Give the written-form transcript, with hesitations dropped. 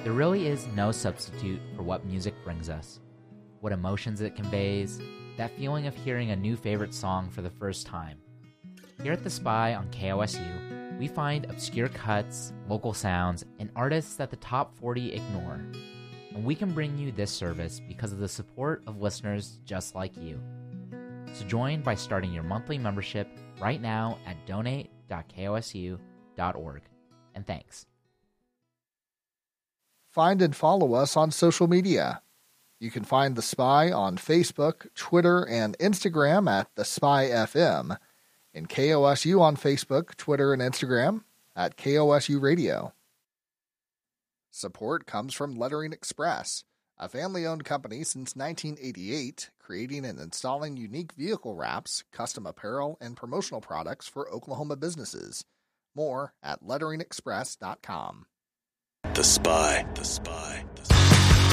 There really is no substitute for what music brings us, what emotions it conveys, that feeling of hearing a new favorite song for the first time. Here at The Spy on KOSU, we find obscure cuts, local sounds, and artists that the top 40 ignore. And we can bring you this service because of the support of listeners just like you. So join by starting your monthly membership right now at donate.kosu.org. And thanks. Find and follow us on social media. You can find The Spy on Facebook, Twitter, and Instagram at The Spy FM, and KOSU on Facebook, Twitter, and Instagram at KOSU Radio. Support comes from Lettering Express, a family-owned company since 1988, creating and installing unique vehicle wraps, custom apparel, and promotional products for Oklahoma businesses. More at letteringexpress.com. The Spy. The Spy.